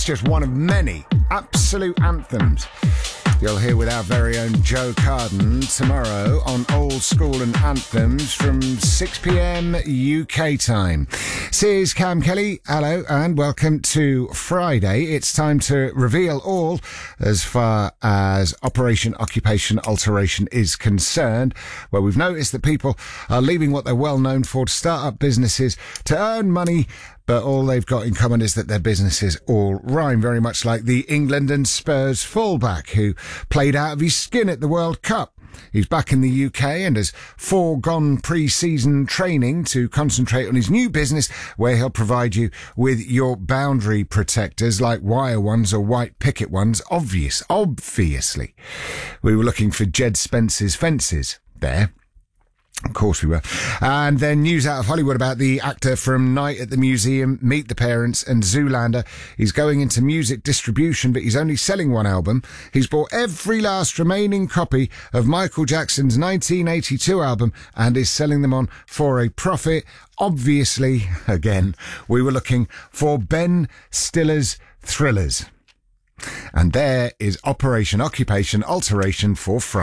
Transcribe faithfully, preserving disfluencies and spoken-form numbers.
just one of many absolute anthems you'll hear with our very own Joe Carden tomorrow on Old School and Anthems from six p.m. U K time. This is Cam Kelly. Hello and welcome to Friday. It's time to reveal all as far as Operation Occupation Alteration is concerned, where we've noticed that people are leaving what they're well known for to start up businesses to earn money, but all they've got in common is that their businesses all rhyme, very much like the England and Spurs fullback who played out of his skin at the World Cup. He's back in the U K and has foregone pre-season training to concentrate on his new business, where he'll provide you with your boundary protectors like wire ones or white picket ones. Obvious, obviously. We were looking for Jed Spence's fences there. Of course we were. And then news out of Hollywood about the actor from Night at the Museum, Meet the Parents and Zoolander. He's going into music distribution, but he's only selling one album. He's bought every last remaining copy of Michael Jackson's nineteen eighty-two album and is selling them on for a profit. Obviously, again, we were looking for Ben Stiller's Thrillers. And there is Operation Occupation Alteration for Friday.